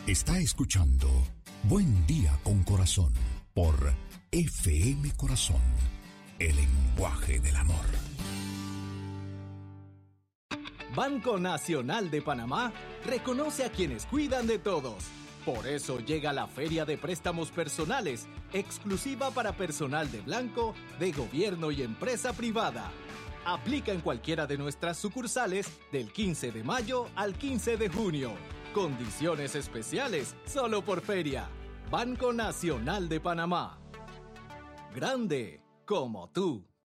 Está escuchando Buen Día con Corazón por FM Corazón, el lenguaje del amor. Banco Nacional de Panamá reconoce a quienes cuidan de todos. Por eso llega la Feria de Préstamos Personales, exclusiva para personal de blanco, de gobierno y empresa privada. Aplica en cualquiera de nuestras sucursales del 15 de mayo al 15 de junio. Condiciones especiales solo por feria. Banco Nacional de Panamá. Grande como tú.